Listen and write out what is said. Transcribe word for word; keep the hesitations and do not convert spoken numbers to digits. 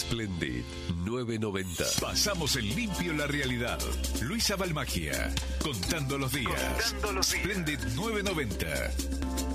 Splendid novecientos noventa. Pasamos en limpio la realidad. Luisa Balmagia, contando los días. Contando los días. Splendid novecientos noventa.